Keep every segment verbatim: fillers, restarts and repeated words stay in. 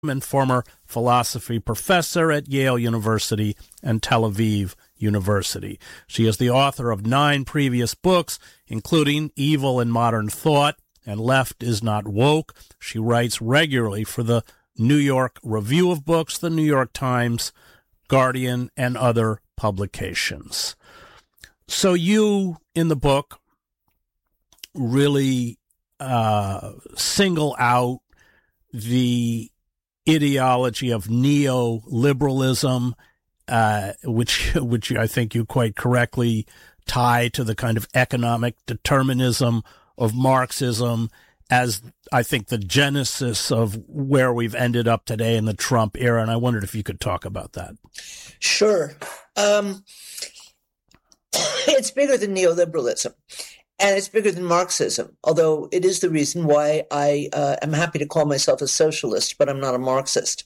and former philosophy professor at Yale University and Tel Aviv University. She is the author of nine previous books, including Evil in Modern Thought and Left is Not Woke. She writes regularly for the New York Review of Books, the New York Times, Guardian, and other publications. So you, in the book, really uh, single out the ideology of neoliberalism, uh, which which I think you quite correctly tie to the kind of economic determinism of Marxism as, I think, the genesis of where we've ended up today in the Trump era. And I wondered if you could talk about that. Sure. Um, it's bigger than neoliberalism. And it's bigger than Marxism, although it is the reason why I uh, am happy to call myself a socialist, but I'm not a Marxist.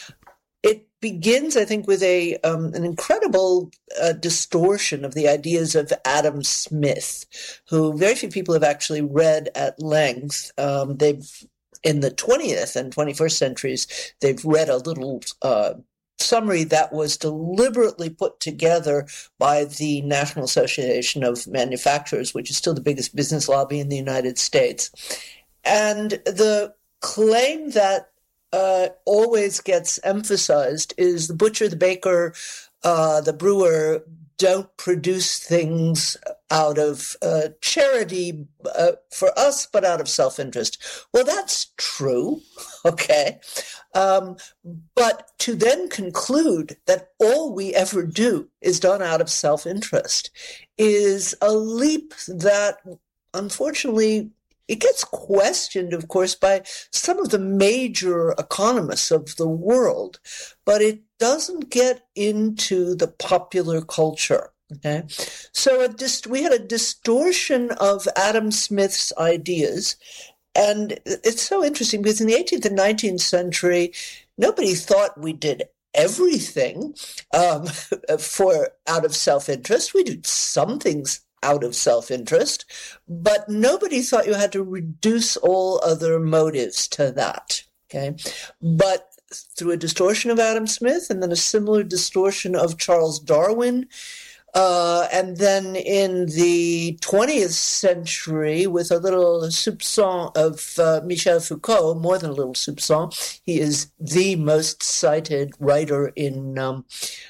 It begins, I think, with a um, an incredible uh, distortion of the ideas of Adam Smith, who very few people have actually read at length. Um, they've, in the twentieth and twenty-first centuries, they've read a little uh summary that was deliberately put together by the National Association of Manufacturers, which is still the biggest business lobby in the United States. And the claim that uh, always gets emphasized is the butcher, the baker, uh, the brewer don't produce things out of uh, charity uh, for us, but out of self-interest. Well, that's true, okay? Um, but to then conclude that all we ever do is done out of self-interest is a leap that, unfortunately, it gets questioned, of course, by some of the major economists of the world, but it doesn't get into the popular culture. Okay, so a dist- we had a distortion of Adam Smith's ideas, and it's so interesting because in the eighteenth and nineteenth century, nobody thought we did everything um, for out of self-interest. We did some things out of self-interest, but nobody thought you had to reduce all other motives to that. Okay, but through a distortion of Adam Smith and then a similar distortion of Charles Darwin, Uh, and then in the twentieth century, with a little soupçon of uh, Michel Foucault, more than a little soupçon, he is the most cited writer in um,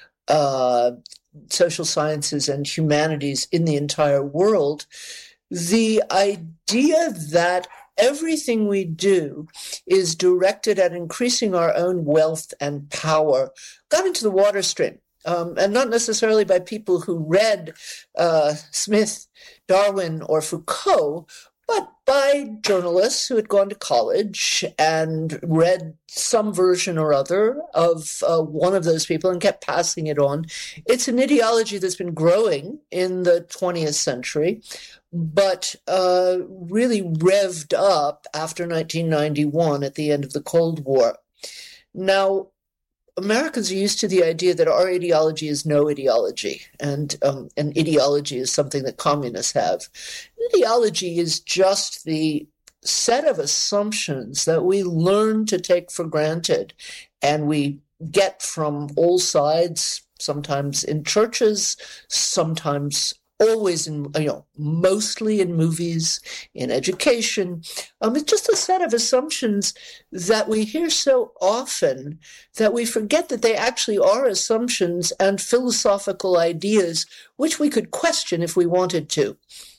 uh, social sciences and humanities in the entire world. The idea that everything we do is directed at increasing our own wealth and power got into the water stream. Um, and not necessarily by people who read uh, Smith, Darwin, or Foucault, but by journalists who had gone to college and read some version or other of uh, one of those people and kept passing it on. It's an ideology that's been growing in the twentieth century, but uh, really revved up after nineteen ninety-one at the end of the Cold War. Now, Americans are used to the idea that our ideology is no ideology, and um, an ideology is something that communists have. Ideology is just the set of assumptions that we learn to take for granted, and we get from all sides, sometimes in churches, sometimes always in, you know, mostly in movies, in education. Um, it's just a set of assumptions that we hear so often that we forget that they actually are assumptions and philosophical ideas which we could question if we wanted to.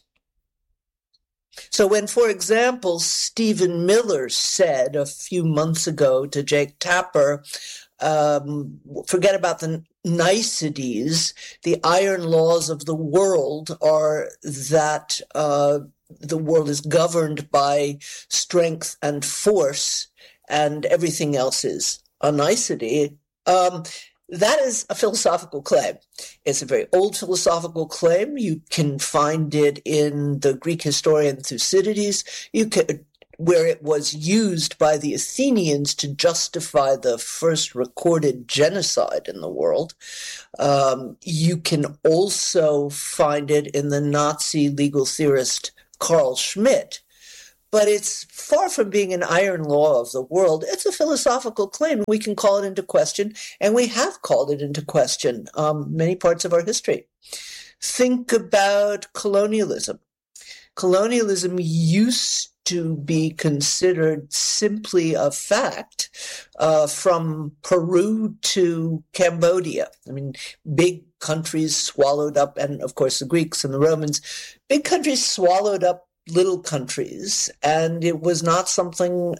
So when, for example, Stephen Miller said a few months ago to Jake Tapper, um, forget about the niceties, the iron laws of the world are that uh, the world is governed by strength and force, and everything else is a nicety. Um, that is a philosophical claim. It's a very old philosophical claim. You can find it in the Greek historian Thucydides. You can, where it was used by the Athenians to justify the first recorded genocide in the world. Um, you can also find it in the Nazi legal theorist Carl Schmitt. But it's far from being an iron law of the world. It's a philosophical claim. We can call it into question, and we have called it into question um, many parts of our history. Think about colonialism. Colonialism used to be considered simply a fact uh, from Peru to Cambodia. I mean, big countries swallowed up, and of course the Greeks and the Romans, big countries swallowed up little countries, and it was not something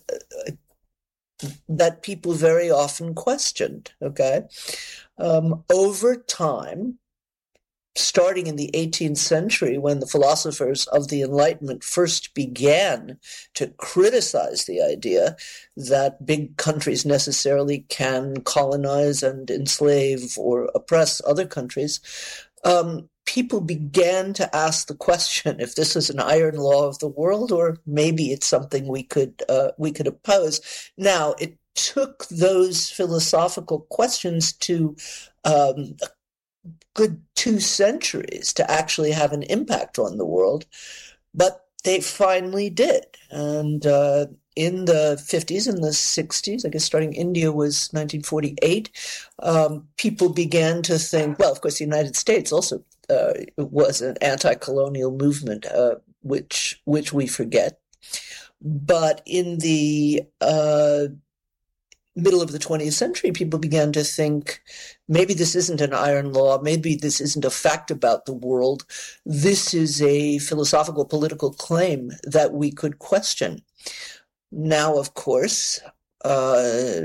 that people very often questioned, okay? Um, over time, starting in the eighteenth century, when the philosophers of the Enlightenment first began to criticize the idea that big countries necessarily can colonize and enslave or oppress other countries, um, people began to ask the question if this is an iron law of the world, or maybe it's something we could uh, we could oppose. Now, it took those philosophical questions to um, good two centuries to actually have an impact on the world, but they finally did. And uh, in the fifties and the sixties, I guess starting India was nineteen forty-eight, um, people began to think, well, of course, the United States also uh, was an anti-colonial movement, uh, which which we forget. But in the uh, middle of the twentieth century, people began to think, maybe this isn't an iron law, maybe this isn't a fact about the world. This is a philosophical, political claim that we could question. Now, of course, uh,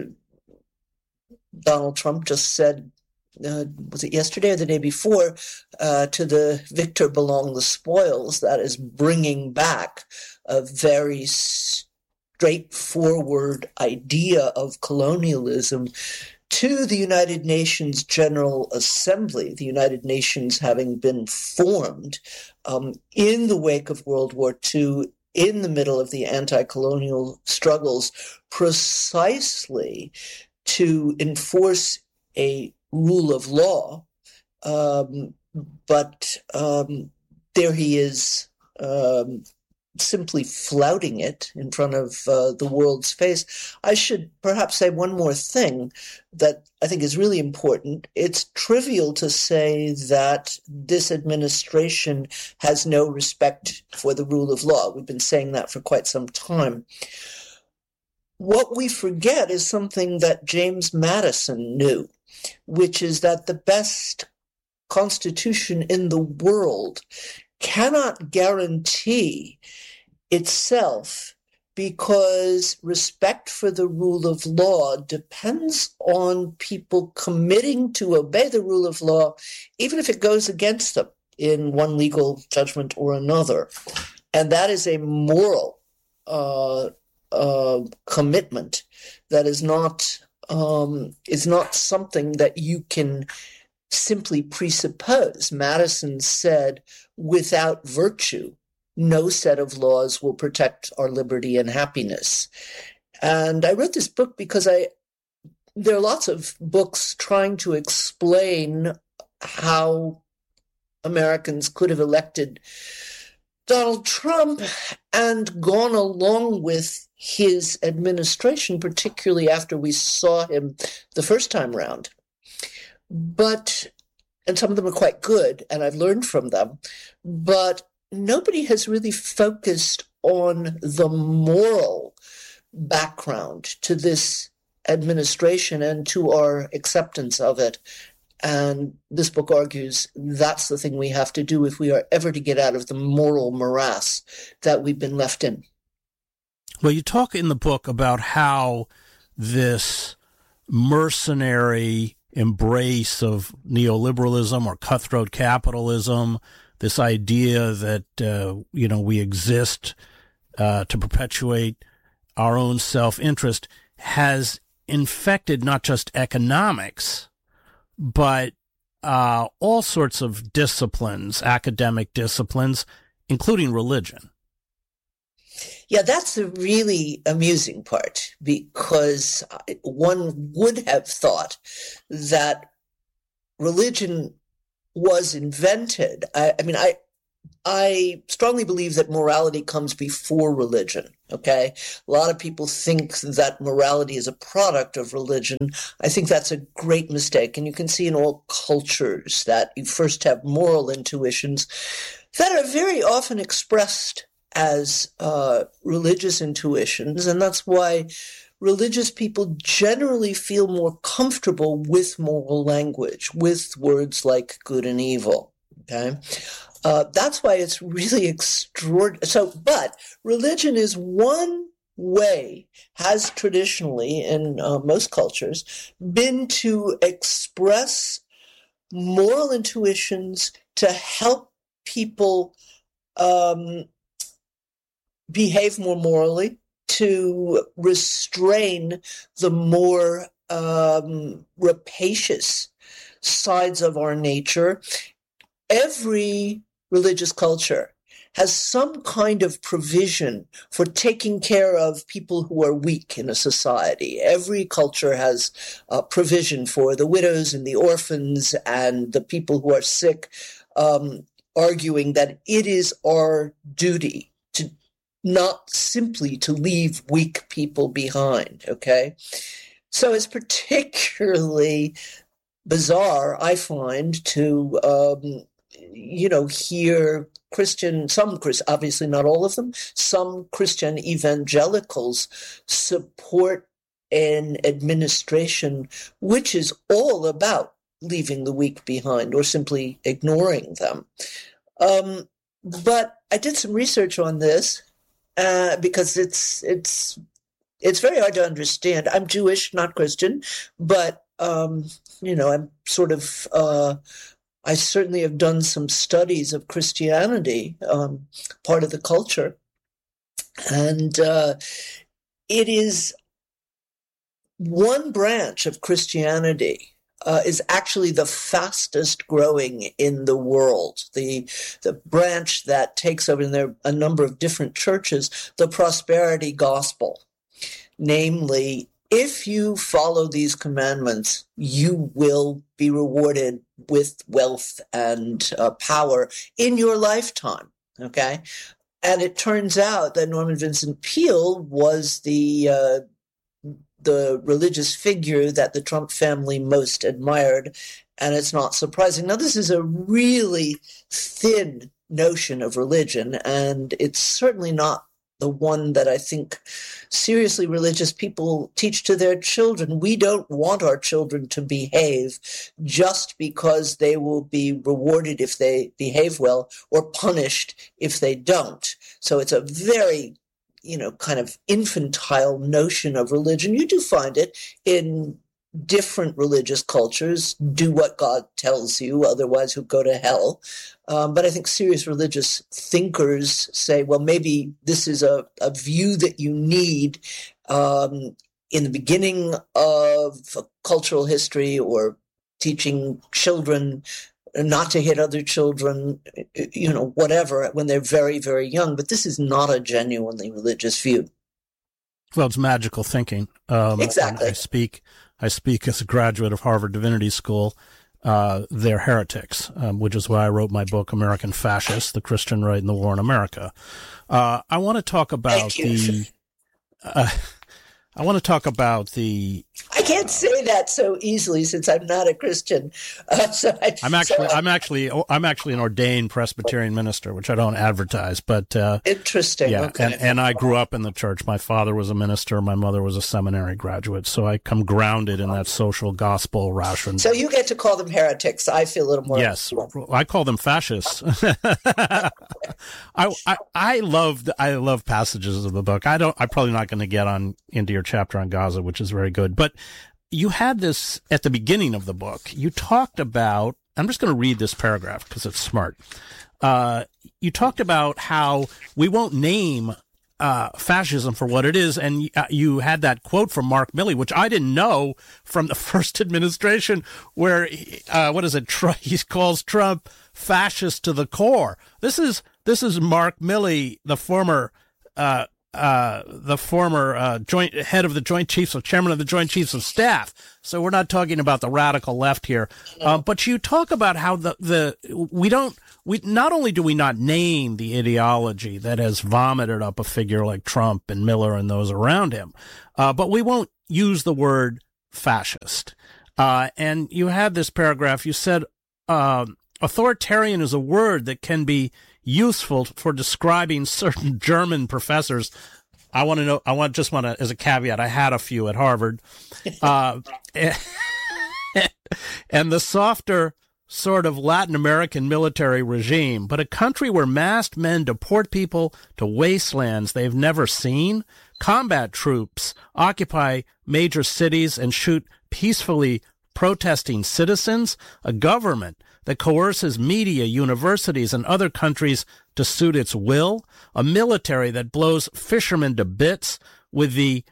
Donald Trump just said, uh, was it yesterday or the day before, uh, to the victor belong the spoils. That is bringing back a very straightforward idea of colonialism to the United Nations General Assembly, the United Nations having been formed um, in the wake of World War Two, in the middle of the anti-colonial struggles, precisely to enforce a rule of law. Um, but um, there he is um, simply flouting it in front of uh, the world's face. I should perhaps say one more thing that I think is really important. It's trivial to say that this administration has no respect for the rule of law. We've been saying that for quite some time. What we forget is something that James Madison knew, which is that the best constitution in the world cannot guarantee itself, because respect for the rule of law depends on people committing to obey the rule of law, even if it goes against them in one legal judgment or another. And that is a moral uh, uh, commitment that is not um, is not something that you can simply presuppose. Madison said, without virtue, no set of laws will protect our liberty and happiness. And I wrote this book because I there are lots of books trying to explain how Americans could have elected Donald Trump and gone along with his administration, particularly after we saw him the first time round. But, and some of them are quite good, and I've learned from them, but nobody has really focused on the moral background to this administration and to our acceptance of it. And this book argues that's the thing we have to do if we are ever to get out of the moral morass that we've been left in. Well, you talk in the book about how this mercenary embrace of neoliberalism or cutthroat capitalism, this idea that, uh, you know, we exist uh, to perpetuate our own self-interest, has infected not just economics, but uh, all sorts of disciplines, academic disciplines, including religion. Yeah, that's the really amusing part, because one would have thought that religion was invented. I, I mean, I I strongly believe that morality comes before religion, okay? A lot of people think that morality is a product of religion. I think that's a great mistake, and you can see in all cultures that you first have moral intuitions that are very often expressed as uh, religious intuitions, and that's why religious people generally feel more comfortable with moral language, with words like good and evil, okay? Uh, that's why it's really extraordinary. So, but religion is one way, has traditionally in uh, most cultures been to express moral intuitions to help people um, behave more morally, to restrain the more um, rapacious sides of our nature. Every religious culture has some kind of provision for taking care of people who are weak in a society. Every culture has uh, provision for the widows and the orphans and the people who are sick, um, arguing that it is our duty to not simply to leave weak people behind, okay? So it's particularly bizarre, I find, to um, you know, hear Christian, some, obviously not all of them, some Christian evangelicals support an administration which is all about leaving the weak behind or simply ignoring them. Um, but I did some research on this uh, because it's it's it's very hard to understand. I'm Jewish, not Christian, but um, you know, I'm sort of. Uh, I certainly have done some studies of Christianity, um, part of the culture, and uh, it is one branch of Christianity uh, is actually the fastest growing in the world. The the branch that takes over, and there are a number of different churches, the prosperity gospel, namely, if you follow these commandments, you will be rewarded with wealth and uh, power in your lifetime, okay? And it turns out that Norman Vincent Peale was the uh, the religious figure that the Trump family most admired, and it's not surprising. Now, this is a really thin notion of religion, and it's certainly not the one that I think seriously religious people teach to their children. We don't want our children to behave just because they will be rewarded if they behave well or punished if they don't. So it's a very, you know, kind of infantile notion of religion. You do find it in different religious cultures. Do what God tells you, otherwise you'll go to hell. Um, but I think serious religious thinkers say, well, maybe this is a, a view that you need um, in the beginning of cultural history, or teaching children not to hit other children, you know, whatever, when they're very, very young. But this is not a genuinely religious view. Well, it's magical thinking. Um, exactly. I speak, I speak as a graduate of Harvard Divinity School. Uh, they're heretics, um, which is why I wrote my book, American Fascists, The Christian Right and the War in America. Uh, I want to talk about the, uh, I want to talk about the. I can't say that so easily since I'm not a Christian. Uh, so I, I'm actually, so I, I'm actually, I'm actually an ordained Presbyterian minister, which I don't advertise, but uh, interesting. Yeah, okay. and and I grew up in the church. My father was a minister. My mother was a seminary graduate, so I come grounded in that social gospel ration. So you get to call them heretics. I feel a little more. Yes, I call them fascists. I, I I love I love passages of the book. I don't. I'm probably not going to get on into your chapter on Gaza, which is very good. But you had this at the beginning of the book. You talked about. I'm just going to read this paragraph because it's smart. Uh, you talked about how we won't name uh, fascism for what it is, and uh, you had that quote from Mark Milley, which I didn't know from the first administration, where uh, what is it? Tr- he calls Trump fascist to the core. This is this is Mark Milley, the former uh, uh, the former uh, joint head of the Joint Chiefs of Chairman of the Joint Chiefs of Staff. So we're not talking about the radical left here. Uh, but you talk about how the, the we don't we not only do we not name the ideology that has vomited up a figure like Trump and Miller and those around him, uh, but we won't use the word fascist. Uh, and you had this paragraph. You said uh, authoritarian is a word that can be useful for describing certain German professors. I want to know, I want just want to, as a caveat, I had a few at Harvard. Uh, and the softer sort of Latin American military regime, but a country where masked men deport people to wastelands they've never seen, combat troops occupy major cities and shoot peacefully protesting citizens, a government that coerces media, universities, and other countries to suit its will, a military that blows fishermen to bits with the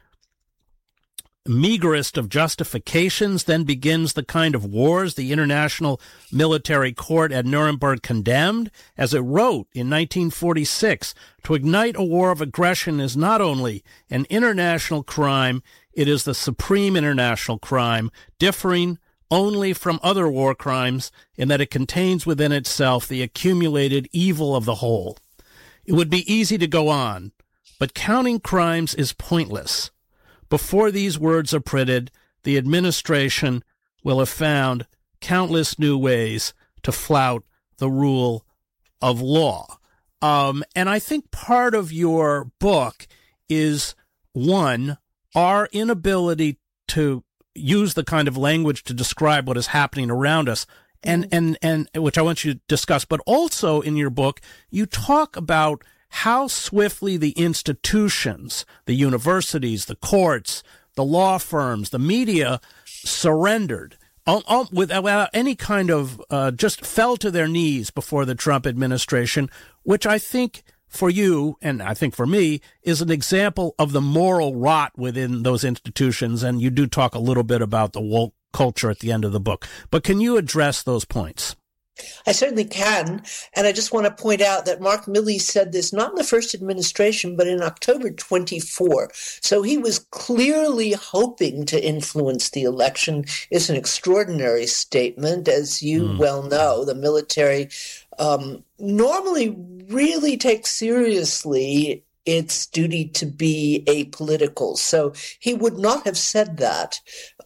meagerest of justifications, then begins the kind of wars the International Military Court at Nuremberg condemned, as it wrote in nineteen forty-six, to ignite a war of aggression is not only an international crime, it is the supreme international crime, differing only from other war crimes in that it contains within itself the accumulated evil of the whole. It would be easy to go on, but counting crimes is pointless. Before these words are printed, the administration will have found countless new ways to flout the rule of law. Um, and I think part of your book is, one, our inability to use the kind of language to describe what is happening around us, and, and, and which I want you to discuss. But also in your book, you talk about how swiftly the institutions, the universities, the courts, the law firms, the media surrendered all, all, without any kind of, uh, just fell to their knees before the Trump administration, which I think for you, and I think for me, is an example of the moral rot within those institutions. And you do talk a little bit about the woke culture at the end of the book. But can you address those points? I certainly can. And I just want to point out that Mark Milley said this not in the first administration, but in October twenty-four. So he was clearly hoping to influence the election. It's an extraordinary statement. As you mm. well know, the military um, normally really takes seriously its duty to be apolitical. So he would not have said that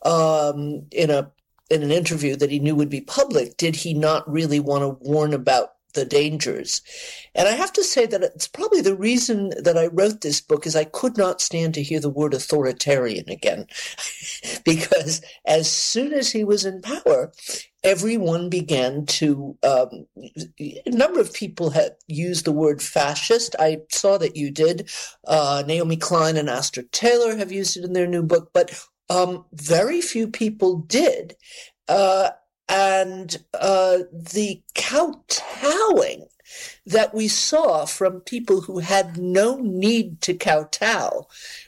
um, in a in an interview that he knew would be public, did he not really want to warn about the dangers. And I have to say that it's probably the reason that I wrote this book is I could not stand to hear the word authoritarian again. Because as soon as he was in power, everyone began to, um, a number of people had used the word fascist. I saw that you did. Uh, Naomi Klein and Astor Taylor have used it in their new book, but Um, very few people did. Uh, and uh, the kowtowing that we saw from people who had no need to kowtow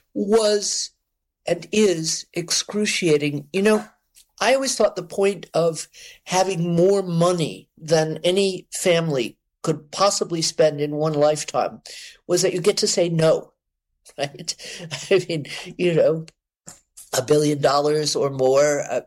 was and is excruciating. You know, I always thought the point of having more money than any family could possibly spend in one lifetime was that you get to say no, right? I mean, you know, a billion dollars or more. Uh,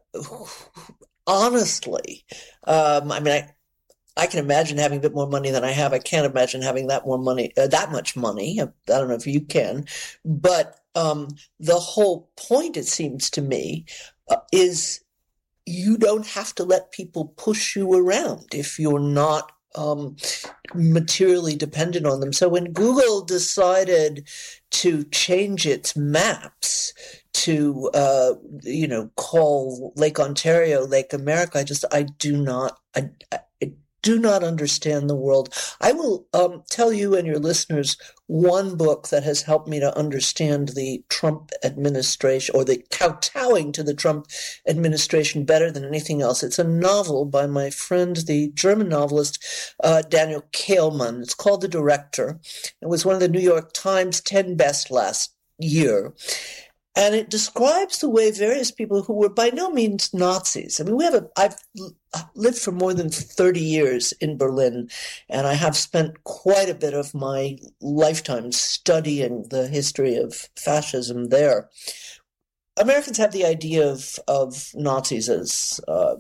honestly, um, I mean, I, I can imagine having a bit more money than I have. I can't imagine having that more money, uh, that much money. I don't know if you can, but um, the whole point, it seems to me, uh, is you don't have to let people push you around if you're not um, materially dependent on them. So when Google decided to change its maps to, uh, you know, call Lake Ontario Lake America, I just, I do not, I, I do not understand the world. I will um, tell you and your listeners one book that has helped me to understand the Trump administration, or the kowtowing to the Trump administration, better than anything else. It's a novel by my friend, the German novelist uh, Daniel Kehlmann. It's called The Director. It was one of the New York Times ten best last year. And it describes the way various people who were by no means Nazis. I mean, we have a, I've lived for more than thirty years in Berlin, and I have spent quite a bit of my lifetime studying the history of fascism there. Americans have the idea of, of Nazis as, uh,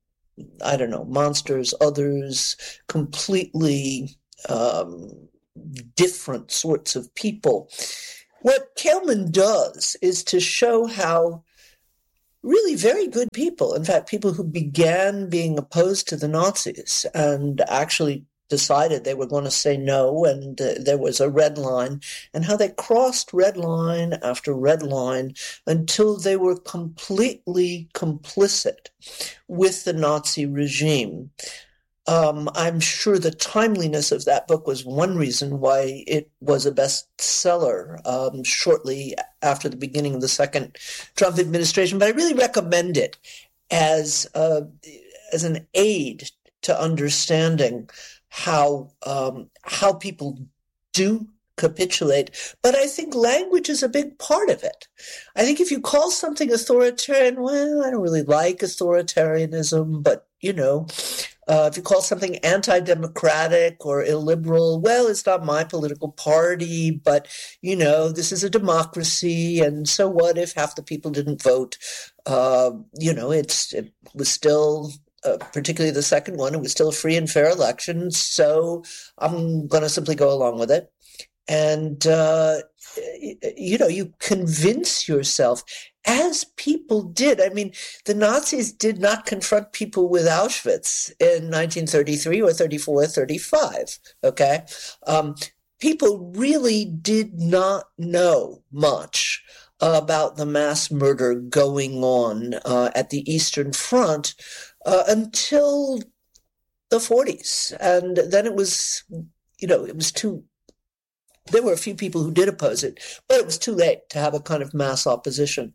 I don't know, monsters, others, completely um, different sorts of people. What Kaelman does is to show how really very good people, in fact, people who began being opposed to the Nazis and actually decided they were going to say no, and uh, there was a red line, and how they crossed red line after red line until they were completely complicit with the Nazi regime. Um, I'm sure the timeliness of that book was one reason why it was a bestseller um, shortly after the beginning of the second Trump administration. But I really recommend it as uh, as an aid to understanding how um, how people do capitulate. But I think language is a big part of it. I think if you call something authoritarian, well, I don't really like authoritarianism, but you know. Uh, if you call something anti-democratic or illiberal, well, it's not my political party, but, you know, this is a democracy, and so what if half the people didn't vote? Uh, you know, it's it was still, uh, particularly the second one, it was still a free and fair election, so I'm going to simply go along with it. And, uh, you know, you convince yourself, as people did. I mean, the Nazis did not confront people with Auschwitz in nineteen thirty-three or thirty-four or thirty-five, okay? Um, people really did not know much about the mass murder going on uh, at the Eastern Front uh, until the forties. And then it was, you know, it was too There were a few people who did oppose it, but it was too late to have a kind of mass opposition.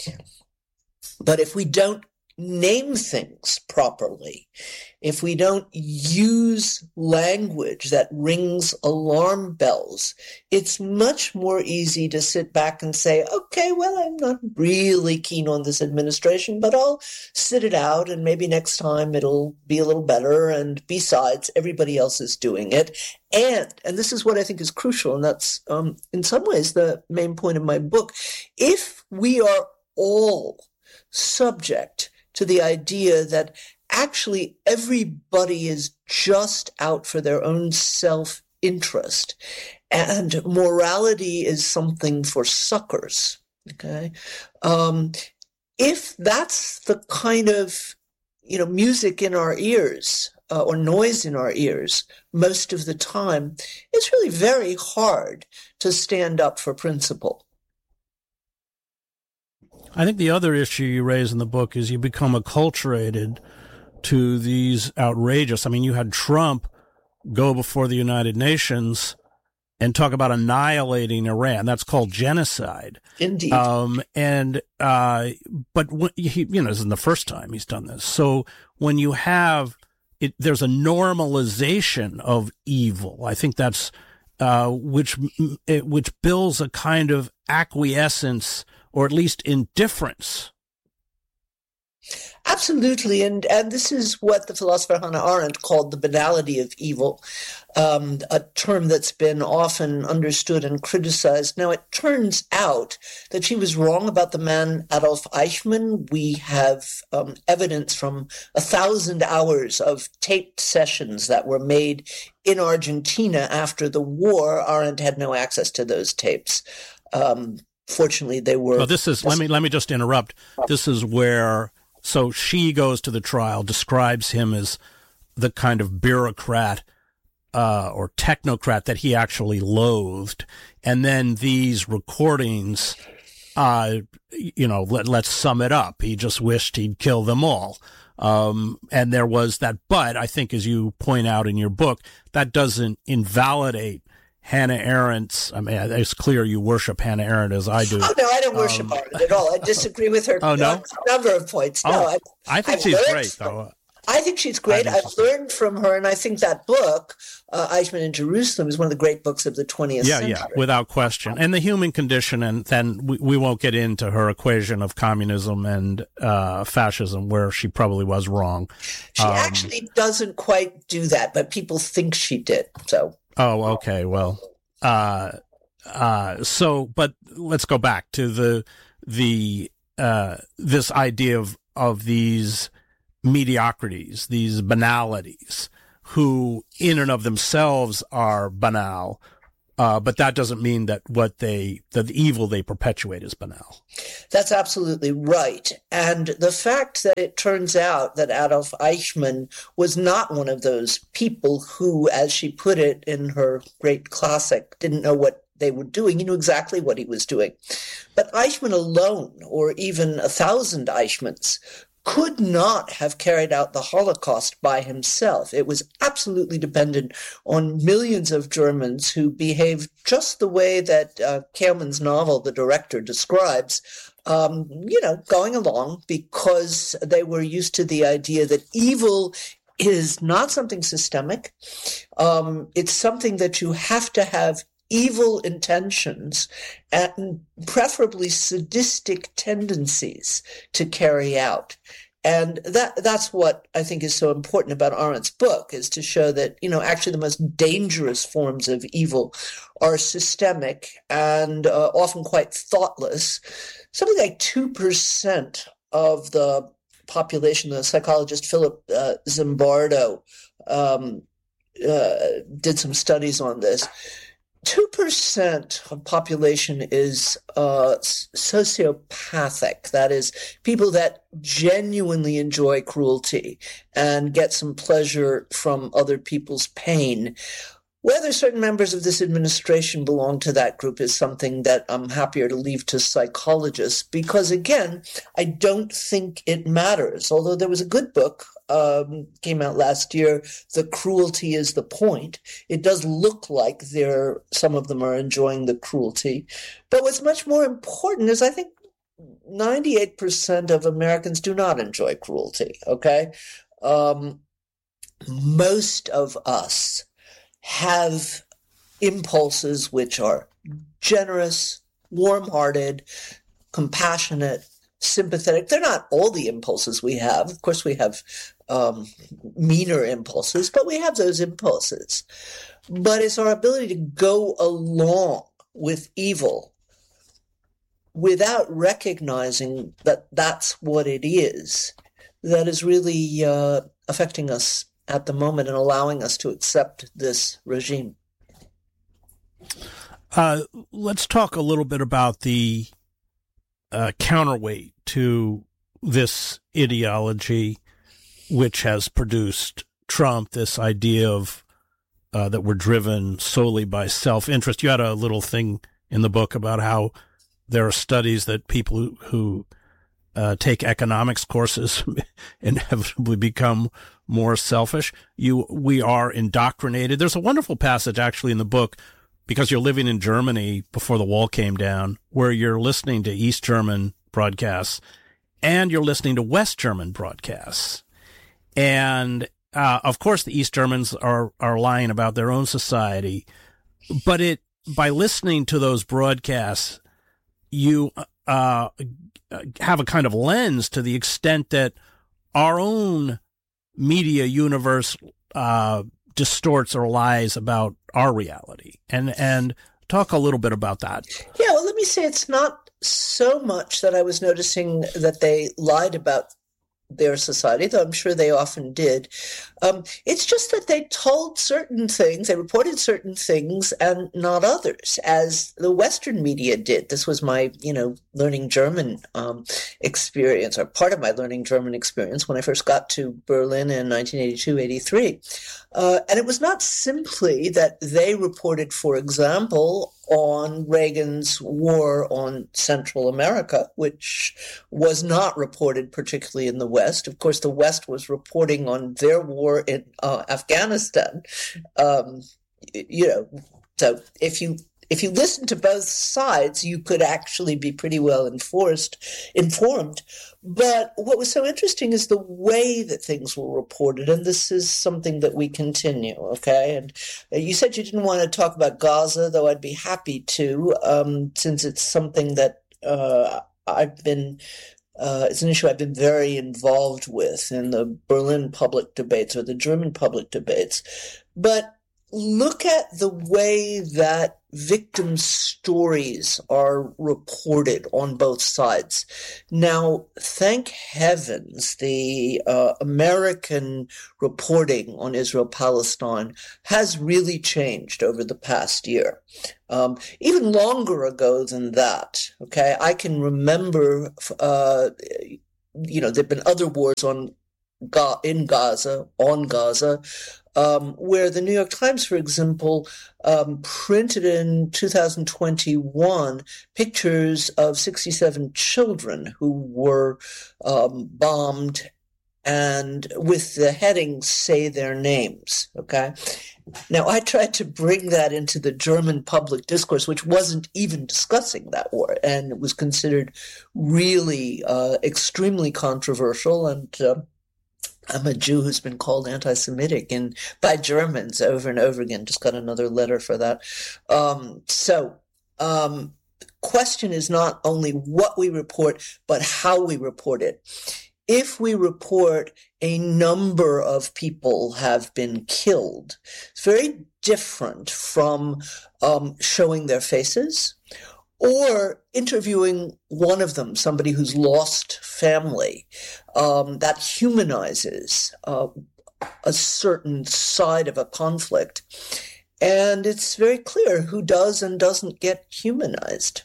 But if we don't name things properly, if we don't use language that rings alarm bells, it's much more easy to sit back and say, okay, well, I'm not really keen on this administration, but I'll sit it out and maybe next time it'll be a little better. And besides, everybody else is doing it. And, and this is what I think is crucial, and that's um, in some ways the main point of my book. If we are all subject to the idea that actually everybody is just out for their own self-interest, and morality is something for suckers, okay? Um, if that's the kind of, you know, music in our ears, uh, or noise in our ears most of the time, it's really very hard to stand up for principle. I think the other issue you raise in the book is you become acculturated to these outrageous. I mean, you had Trump go before the United Nations and talk about annihilating Iran. That's called genocide. Indeed. Um, and, uh, but when he, you know, this isn't the first time he's done this. So when you have it, there's a normalization of evil. I think that's, uh, which, it, which builds a kind of acquiescence or at least indifference. Absolutely, and and this is what the philosopher Hannah Arendt called the banality of evil, um, a term that's been often understood and criticized. Now, it turns out that she was wrong about the man Adolf Eichmann. We have um, evidence from a thousand hours of taped sessions that were made in Argentina after the war. Arendt had no access to those tapes. Um, fortunately, they were. Well, this is. Let me let me just interrupt. This is where. So she goes to the trial, describes him as the kind of bureaucrat uh, or technocrat that he actually loathed. And then these recordings, uh, you know, let, let's sum it up. He just wished he'd kill them all. Um, and there was that, but I think as you point out in your book, that doesn't invalidate Hannah Arendt's, I mean, it's clear you worship Hannah Arendt as I do. Oh, no, I don't worship um, Arendt at all. I disagree with her oh, no? on a number of points. No, oh, I, I think I've she's learned great, from, though. I think she's great. I've learned from her, and I think that book, uh, Eichmann in Jerusalem, is one of the great books of the twentieth yeah, century. Yeah, yeah, without question. And the human condition, and then we, we won't get into her equation of communism and uh, fascism, where she probably was wrong. She um, actually doesn't quite do that, but people think she did. So. Oh, okay. Well, uh, uh, so, but let's go back to the the uh, this idea of of these mediocrities, these banalities, who in and of themselves are banal, uh, but that doesn't mean that what they, that the evil they perpetuate is banal. That's absolutely right. And the fact that it turns out that Adolf Eichmann was not one of those people who, as she put it in her great classic, didn't know what they were doing. He knew exactly what he was doing. But Eichmann alone, or even a thousand Eichmanns, could not have carried out the Holocaust by himself. It was absolutely dependent on millions of Germans who behaved just the way that uh, Kaufmann's novel, The Director, describes, um, you know, going along because they were used to the idea that evil is not something systemic. Um, it's something that you have to have evil intentions and preferably sadistic tendencies to carry out. And that that's what I think is so important about Arendt's book, is to show that, you know, actually the most dangerous forms of evil are systemic and uh, often quite thoughtless. Something like two percent of the population, the psychologist Philip uh, Zimbardo um, uh, did some studies on this. two percent of population is uh, sociopathic. That is, people that genuinely enjoy cruelty and get some pleasure from other people's pain. Whether certain members of this administration belong to that group is something that I'm happier to leave to psychologists, because, again, I don't think it matters. Although there was a good book, um, came out last year, The Cruelty is the Point. It does look like they're, some of them are enjoying the cruelty. But what's much more important is I think ninety-eight percent of Americans do not enjoy cruelty, okay? Um, most of us have impulses which are generous, warm-hearted, compassionate, sympathetic. They're not all the impulses we have. Of course, we have um, meaner impulses, but we have those impulses. But it's our ability to go along with evil without recognizing that that's what it is that is really uh, affecting us at the moment and allowing us to accept this regime. Uh, let's talk a little bit about the uh, counterweight to this ideology, which has produced Trump, this idea of uh, that we're driven solely by self-interest. You had a little thing in the book about how there are studies that people who, who uh, take economics courses inevitably become more selfish. You, we are indoctrinated. There's a wonderful passage actually in the book, because you're living in Germany before the wall came down, where you're listening to East German broadcasts and you're listening to West German broadcasts. And, uh, of course, the East Germans are, are lying about their own society, but it, by listening to those broadcasts, you, uh, have a kind of lens to the extent that our own media universe uh, distorts or lies about our reality. And and talk a little bit about that. Yeah, well, let me say it's not so much that I was noticing that they lied about their society, though I'm sure they often did. Um, it's just that they told certain things, they reported certain things and not others, as the Western media did. This was my, you know, learning German um, experience, or part of my learning German experience when I first got to Berlin in nineteen eighty-two, eighty-three. Uh, and it was not simply that they reported, for example, on Reagan's war on Central America, which was not reported particularly in the West. Of course, the West was reporting on their war in uh, Afghanistan. Um, you know, so if you if you listen to both sides, you could actually be pretty well enforced, informed. But what was so interesting is the way that things were reported, and this is something that we continue, okay? And you said you didn't want to talk about Gaza, though I'd be happy to, um, since it's something that uh, I've been... Uh, it's an issue I've been very involved with in the Berlin public debates or the German public debates. But look at the way that victim stories are reported on both sides. Now, thank heavens, the uh, American reporting on Israel-Palestine has really changed over the past year. Um, even longer ago than that, okay, I can remember, uh, you know, there have been other wars on Ga- in Gaza, on Gaza, um, where the New York Times, for example, um, printed in two thousand twenty-one pictures of sixty-seven children who were um, bombed, and with the heading, "Say their names," okay? Now, I tried to bring that into the German public discourse, which wasn't even discussing that war, and it was considered really uh, extremely controversial, and uh, I'm a Jew who's been called anti-Semitic and by Germans over and over again. Just got another letter for that. Um, so, um, question is not only what we report, but how we report it. If we report a number of people have been killed, it's very different from um, showing their faces or interviewing one of them, somebody who's lost family. Um, that humanizes uh, a certain side of a conflict. And it's very clear who does and doesn't get humanized.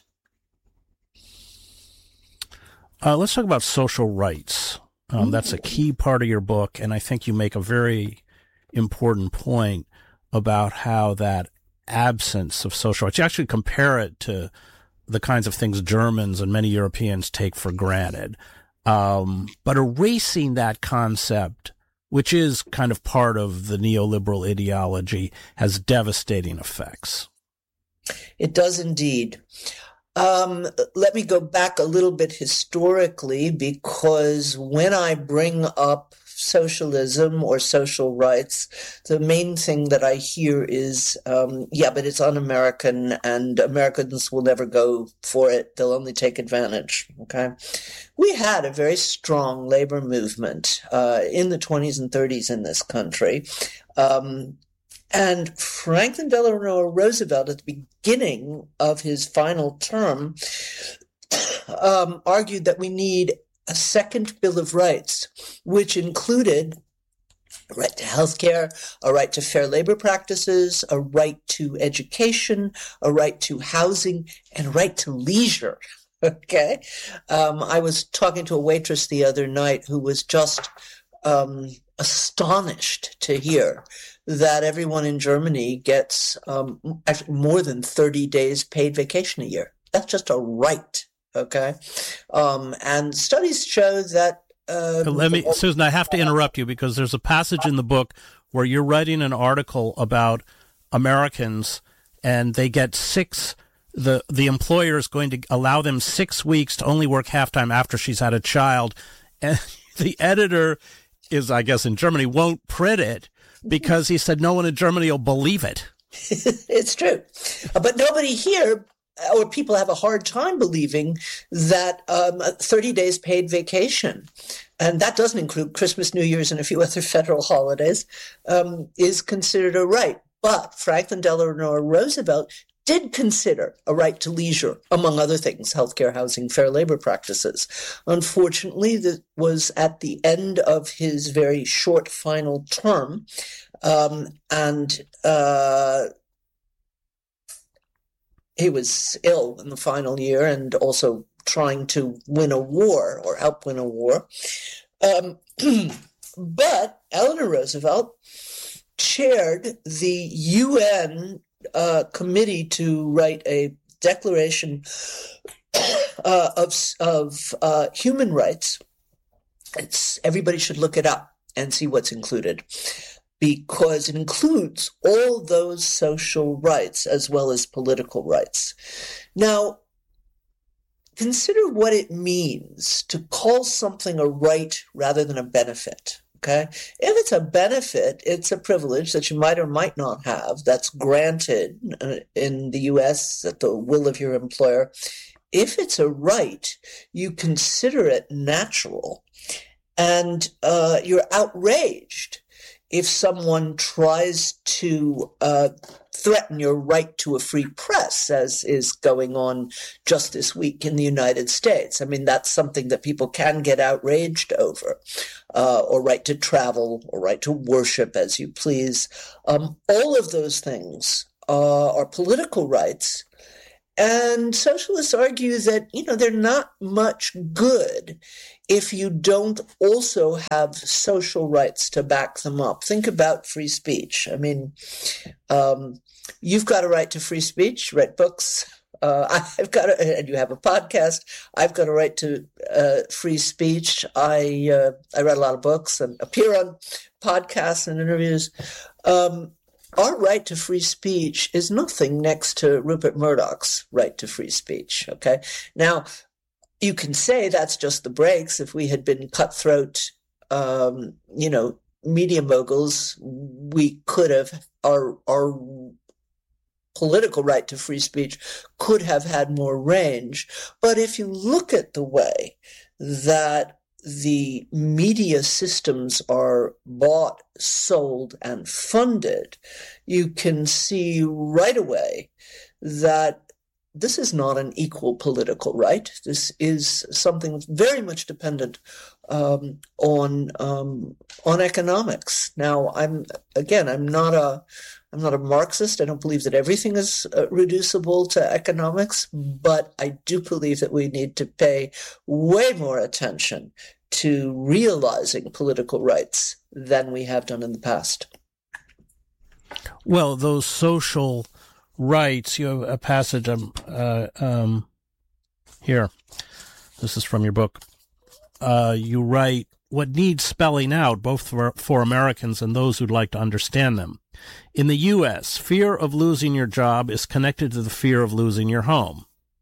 Uh, let's talk about social rights. Um, that's a key part of your book, and I think you make a very important point about how that absence of social rights, you actually compare it to the kinds of things Germans and many Europeans take for granted. Um, but erasing that concept, which is kind of part of the neoliberal ideology, has devastating effects. It does indeed. Um, let me go back a little bit historically, because when I bring up socialism or social rights, the main thing that I hear is, um, yeah, but it's un-American and Americans will never go for it. They'll only take advantage. Okay. We had a very strong labor movement uh, in the twenties and thirties in this country. Um, And Franklin Delano Roosevelt, at the beginning of his final term, um, argued that we need a second Bill of Rights, which included a right to health care, a right to fair labor practices, a right to education, a right to housing, and a right to leisure. Okay? Um, I was talking to a waitress the other night who was just um, astonished to hear that everyone in Germany gets um, actually more than thirty days paid vacation a year. That's just a right, okay? Um, and studies show that... Uh, Let me, Susan, I have to interrupt you because there's a passage in the book where you're writing an article about Americans and they get six... The, the employer is going to allow them six weeks to only work half-time after she's had a child. And the editor is, I guess, in Germany, won't print it, because he said no one in Germany will believe it. It's true. But nobody here, or people have a hard time believing that um, thirty days paid vacation, and that doesn't include Christmas, New Year's, and a few other federal holidays, um, is considered a right. But Franklin Delano Roosevelt did consider a right to leisure, among other things, healthcare, housing, fair labor practices. Unfortunately, that was at the end of his very short final term, um, and uh, he was ill in the final year and also trying to win a war or help win a war. Um, but Eleanor Roosevelt chaired the U N Uh, committee to write a declaration uh, of of uh, human rights. It's, everybody should look it up and see what's included. because it includes all those social rights as well as political rights. Now, consider what it means to call something a right rather than a benefit. Okay? If it's a benefit, it's a privilege that you might or might not have that's granted in the U S at the will of your employer. If it's a right, you consider it natural, and uh, you're outraged if someone tries to uh, threaten your right to a free press, as is going on just this week in the United States. I mean, that's something that people can get outraged over, uh, or right to travel, or right to worship as you please. Um, all of those things uh, are political rights. And socialists argue that, you know, they're not much good if you don't also have social rights to back them up. Think about free speech. I mean, um, you've got a right to free speech, write books. Uh, I've got a, and you have a podcast. I've got a right to uh, free speech. I uh, I read a lot of books and appear on podcasts and interviews. Um, Our right to free speech is nothing next to Rupert Murdoch's right to free speech, okay? Now, you can say that's just the breaks. If we had been cutthroat, um, you know, media moguls, we could have, our, our political right to free speech could have had more range. But if you look at the way that the media systems are bought, sold, and funded, you can see right away that this is not an equal political right. This is something that's very much dependent um, on um, on economics. Now, I'm again, I'm not a I'm not a Marxist. I don't believe that everything is uh, reducible to economics, but I do believe that we need to pay way more attention to realizing political rights than we have done in the past. Well, those social rights, you have a passage um, uh, um, here. This is from your book. Uh, you write, what needs spelling out, both for, for Americans and those who'd like to understand them. In the U S, fear of losing your job is connected to the fear of losing your home.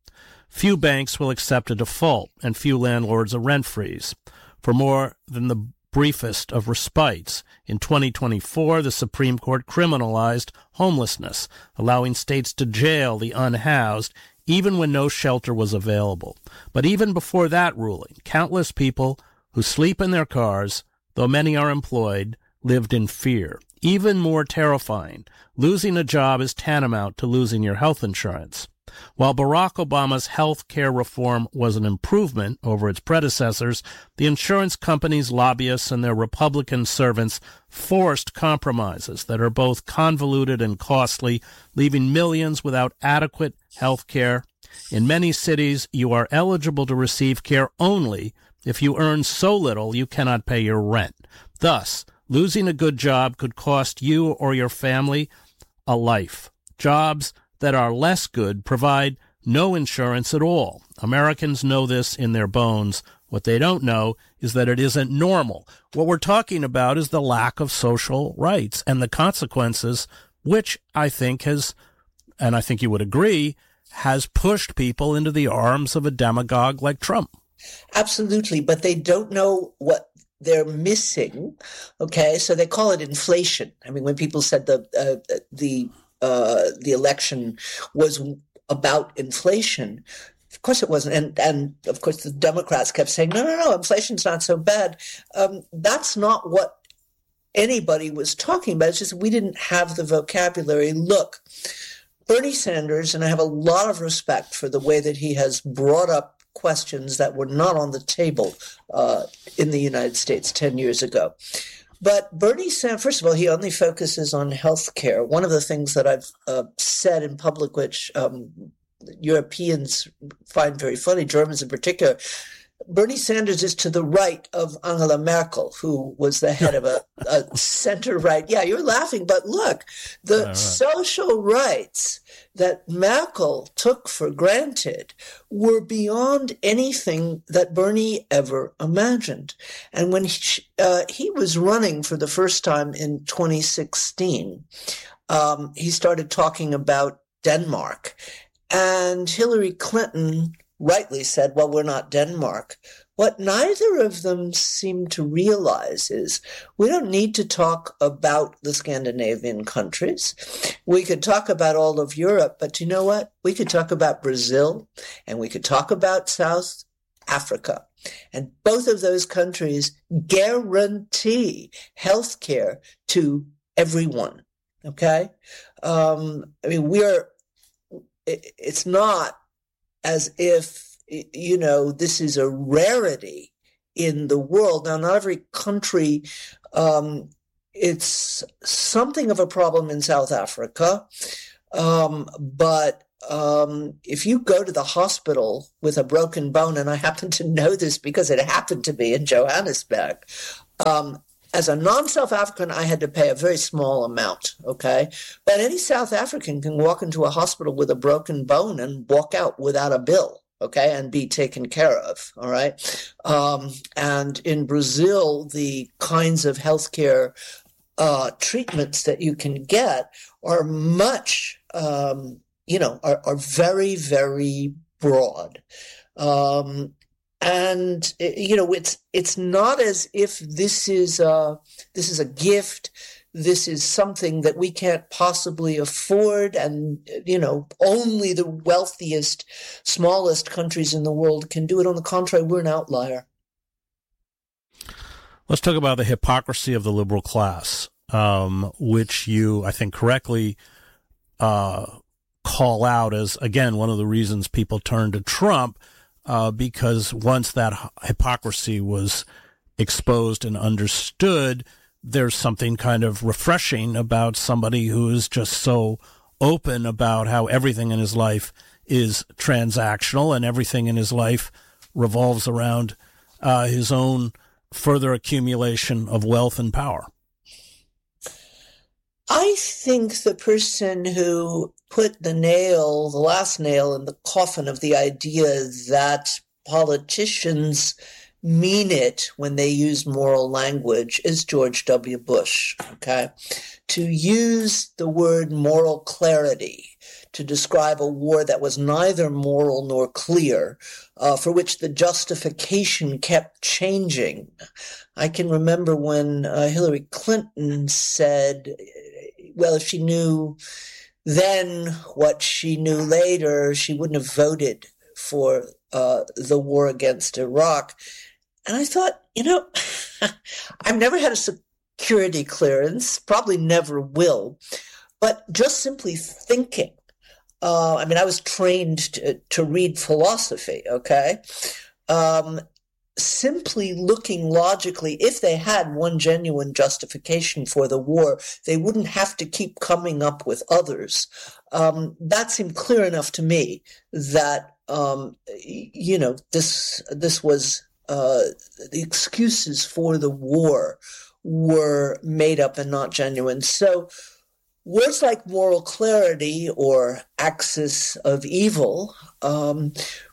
Few banks will accept a default, and few landlords a rent freeze. For more than the briefest of respites, in twenty twenty-four, the Supreme Court criminalized homelessness, allowing states to jail the unhoused, even when no shelter was available. But even before that ruling, countless people who sleep in their cars, though many are employed, lived in fear. Even more terrifying, losing a job is tantamount to losing your health insurance. While Barack Obama's health care reform was an improvement over its predecessors, the insurance companies, lobbyists, and their Republican servants forced compromises that are both convoluted and costly, leaving millions without adequate health care. In many cities, you are eligible to receive care only if you earn so little you cannot pay your rent. Thus, losing a good job could cost you or your family a life. Jobs that are less good provide no insurance at all. Americans know this in their bones. What they don't know is that it isn't normal. What we're talking about is the lack of social rights and the consequences, which I think has, and I think you would agree, has pushed people into the arms of a demagogue like Trump. Absolutely, but they don't know what they're missing. Okay, so they call it inflation. I mean, when people said the uh, the Uh, the election was about inflation. Of course it wasn't. And, and of course the Democrats kept saying, no, no, no, inflation's not so bad. Um, that's not what anybody was talking about. It's just we didn't have the vocabulary. Look, Bernie Sanders, and I have a lot of respect for the way that he has brought up questions that were not on the table uh, in the United States ten years ago. But Bernie Sanders, first of all, he only focuses on health care. One of the things that I've uh, said in public, which um, Europeans find very funny, Germans in particular, Bernie Sanders is to the right of Angela Merkel, who was the head of a, a center-right. Yeah, you're laughing, but look, the right. social rights that Merkel took for granted were beyond anything that Bernie ever imagined. And when he, uh, he was running for the first time in twenty sixteen, um, he started talking about Denmark. And Hillary Clinton rightly said, well, we're not Denmark. What neither of them seem to realize is we don't need to talk about the Scandinavian countries. We could talk about all of Europe, but you know what? We could talk about Brazil and we could talk about South Africa. And both of those countries guarantee health care to everyone. Okay? Um, I mean, we're, it, it's not as if, you know, this is a rarity in the world. Now, not every country, um, it's something of a problem in South Africa. Um, but um, if you go to the hospital with a broken bone, and I happen to know this because it happened to me in Johannesburg, um, as a non-South African, I had to pay a very small amount, okay? But any South African can walk into a hospital with a broken bone and walk out without a bill, okay, and be taken care of, all right? Um, and in Brazil, the kinds of healthcare uh, treatments that you can get are much, um, you know, are, are very, very broad. Um And, you know, it's it's not as if this is a, this is a gift, this is something that we can't possibly afford, and, you know, only the wealthiest, smallest countries in the world can do it. On the contrary, we're an outlier. Let's talk about the hypocrisy of the liberal class, um, which you, I think, correctly uh, call out as, again, one of the reasons people turn to Trump. Uh, because once that hypocrisy was exposed and understood, there's something kind of refreshing about somebody who is just so open about how everything in his life is transactional and everything in his life revolves around uh, his own further accumulation of wealth and power. I think the person who put the nail, the last nail in the coffin of the idea that politicians mean it when they use moral language is George W. Bush, okay? To use the word moral clarity to describe a war that was neither moral nor clear, uh, for which the justification kept changing. I can remember when uh, Hillary Clinton said, well, if she knew then what she knew later, she wouldn't have voted for uh, the war against Iraq. And I thought, you know, I've never had a security clearance, probably never will, but just simply thinking, uh, I mean, I was trained to, to read philosophy, okay? Um, simply looking logically, if they had one genuine justification for the war, they wouldn't have to keep coming up with others. Um, that seemed clear enough to me that, um, you know, this, this was, uh, the excuses for the war were made up and not genuine. So words like moral clarity or axis of evil, um,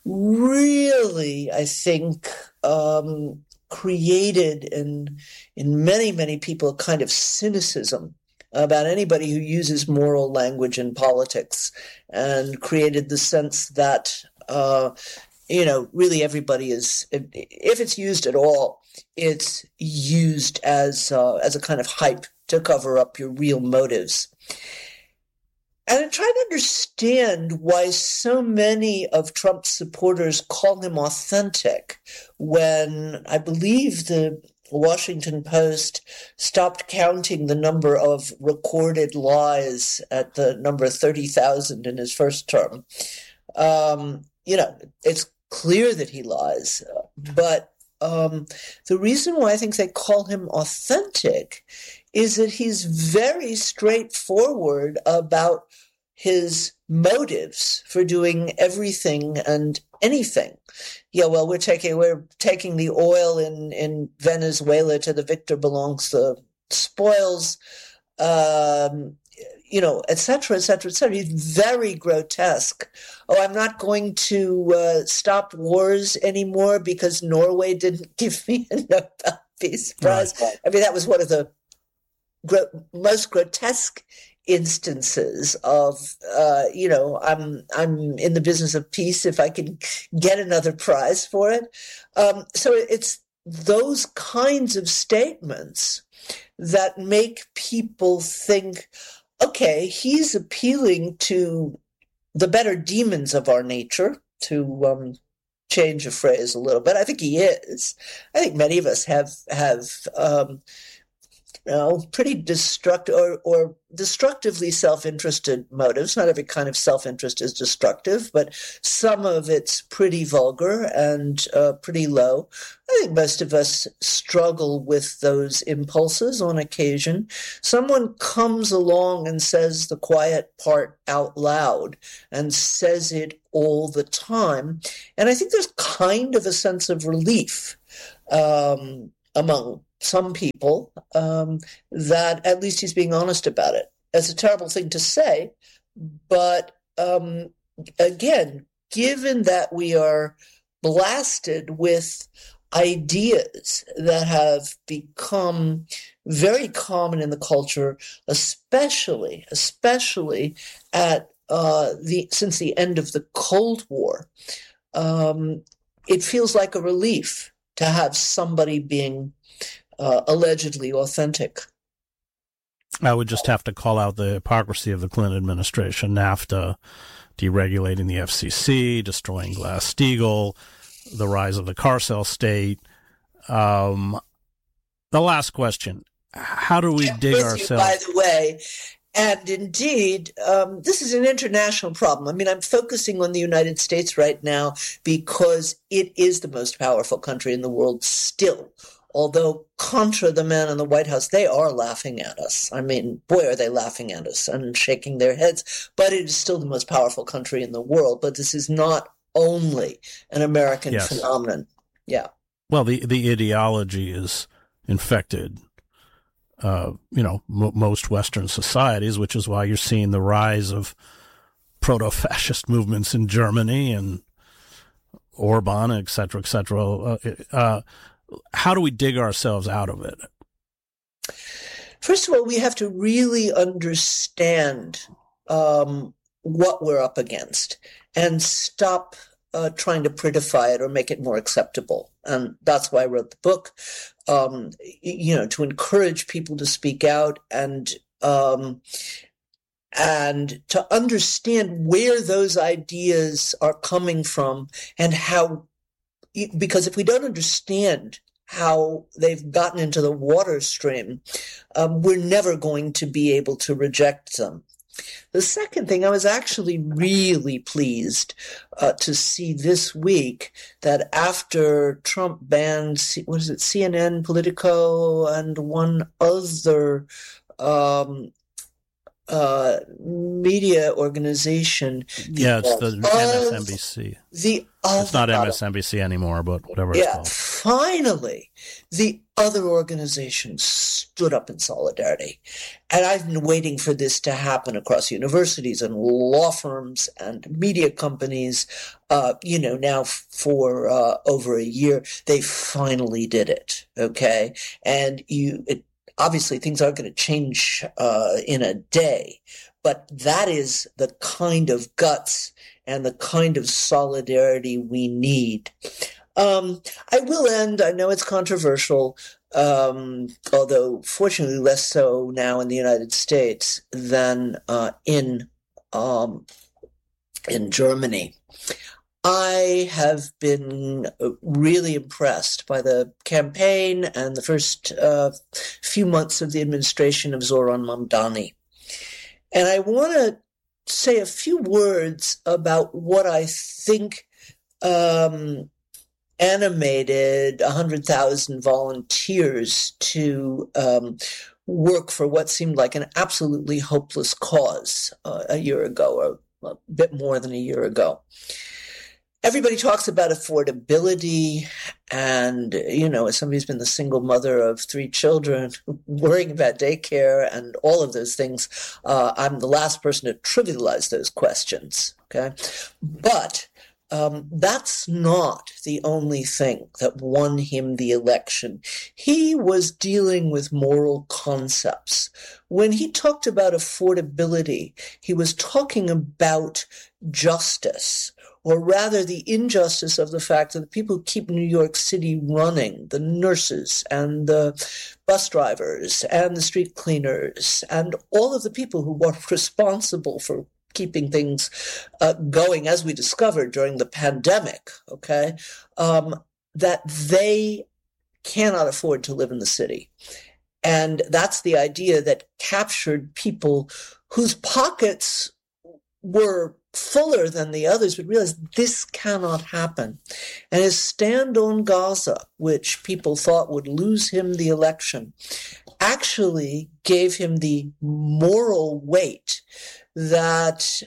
really, I think, um, created in, in many, many people a kind of cynicism about anybody who uses moral language in politics, and created the sense that, uh, you know, really everybody is, if it's used at all, it's used as, uh, as a kind of hype to cover up your real motives. And I'm trying to understand why so many of Trump's supporters call him authentic when I believe the Washington Post stopped counting the number of recorded lies at the number thirty thousand in his first term. Um, you know, it's clear that he lies, but um, the reason why I think they call him authentic is that he's very straightforward about his motives for doing everything and anything. Yeah, well, we're taking we're taking the oil in, in Venezuela to the victor belongs the spoils, um, you know, et cetera, et cetera, et cetera. It's very grotesque. Oh, I'm not going to uh, stop wars anymore because Norway didn't give me a Nobel Peace Prize. Right. I mean, that was one of the gro- most grotesque instances of, uh, you know, I'm I'm in the business of peace if I can get another prize for it. Um, so it's those kinds of statements that make people think, okay, he's appealing to the better demons of our nature, to um, change a phrase a little bit. I think he is. I think many of us have have um, you know, pretty destructive or, or destructively self-interested motives. Not every kind of self-interest is destructive, but some of it's pretty vulgar and uh, pretty low. I think most of us struggle with those impulses on occasion. Someone comes along and says the quiet part out loud and says it all the time. And I think there's kind of a sense of relief um, among some people um, that at least he's being honest about it. That's a terrible thing to say, but um, again, given that we are blasted with ideas that have become very common in the culture, especially, especially at uh, the since the end of the Cold War, um, it feels like a relief to have somebody being Uh, allegedly authentic. I would just have to call out the hypocrisy of the Clinton administration, NAFTA, deregulating the F C C, destroying Glass-Steagall, the rise of the carcel state. Um, the last question, how do we I'm dig with ourselves? You, by the way, and indeed, um, this is an international problem. I mean, I'm focusing on the United States right now because it is the most powerful country in the world still. Although contra the man in the White House, they are laughing at us. I mean, boy, are they laughing at us and shaking their heads. But it is still the most powerful country in the world. But this is not only an American yes. phenomenon. Yeah. Well, the, the ideology is infected, uh, you know, m- most Western societies, which is why you're seeing the rise of proto-fascist movements in Germany and Orban, et cetera, et cetera. Uh, uh, How do we dig ourselves out of it? First of all, we have to really understand um, what we're up against and stop uh, trying to prettify it or make it more acceptable. And that's why I wrote the book, um, you know, to encourage people to speak out and um, and to understand where those ideas are coming from and how. Because if we don't understand how they've gotten into the water stream, um, we're never going to be able to reject them. The second thing, I was actually really pleased uh, to see this week that after Trump banned, what is it, C N N, Politico, and one other um, uh, media organization. Yeah, it's the M S N B C. The It's not M S N B C anymore, but whatever it's yeah, called. Finally, the other organizations stood up in solidarity. And I've been waiting for this to happen across universities and law firms and media companies, uh, you know, now for uh, over a year. They finally did it, okay? And you, it, obviously things aren't going to change uh, in a day, but that is the kind of guts and the kind of solidarity we need. Um, I will end, I know it's controversial, um, although fortunately less so now in the United States than uh, in um, in Germany. I have been really impressed by the campaign and the first uh, few months of the administration of Zoran Mamdani. And I want to say a few words about what I think um, animated one hundred thousand volunteers to um, work for what seemed like an absolutely hopeless cause uh, a year ago, or a bit more than a year ago. everybody talks about affordability, and, you know, as somebody who's been the single mother of three children, worrying about daycare and all of those things, uh, I'm the last person to trivialize those questions, okay? But um, that's not the only thing that won him the election. He was dealing with moral concepts. When he talked about affordability, he was talking about justice, or rather the injustice of the fact that the people who keep New York City running, the nurses and the bus drivers and the street cleaners and all of the people who were responsible for keeping things uh, going, as we discovered during the pandemic, okay, um, that they cannot afford to live in the city. And that's the idea that captured people whose pockets were fuller than the others, would realize this cannot happen. And his stand on Gaza, which people thought would lose him the election, actually gave him the moral weight that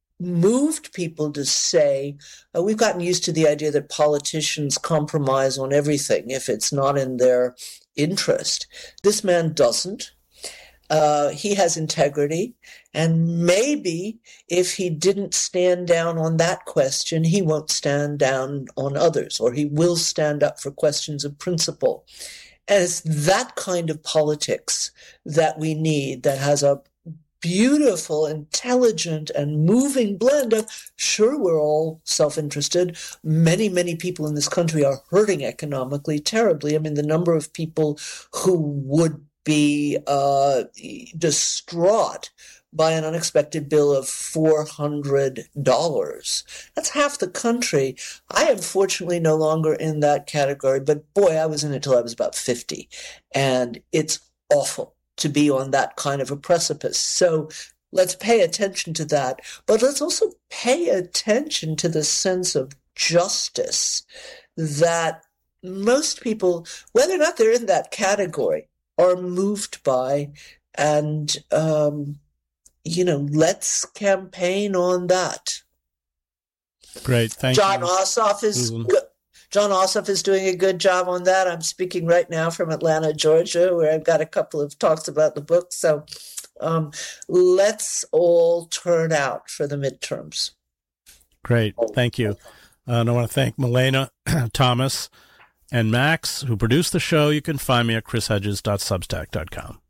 moved people to say, uh, we've gotten used to the idea that politicians compromise on everything if it's not in their interest. This man doesn't. Uh, he has integrity, and maybe if he didn't stand down on that question, he won't stand down on others, or he will stand up for questions of principle. And it's that kind of politics that we need, that has a beautiful, intelligent, and moving blend of, sure, we're all self-interested. Many, many people in this country are hurting economically terribly. I mean, the number of people who would be uh, distraught by an unexpected bill of four hundred dollars. That's half the country. I am fortunately no longer in that category, but boy, I was in it till I was about fifty. And it's awful to be on that kind of a precipice. So let's pay attention to that. But let's also pay attention to the sense of justice that most people, whether or not they're in that category, are moved by, and, um, you know, let's campaign on that. Great, thank John you. Ossoff is Susan. go- John Ossoff is doing a good job on that. I'm speaking right now from Atlanta, Georgia, where I've got a couple of talks about the book. So um, let's all turn out for the midterms. Great, thank you. Uh, and I want to thank Milena Thomas and Max, who produced the show. You can find me at chris hedges dot substack dot com.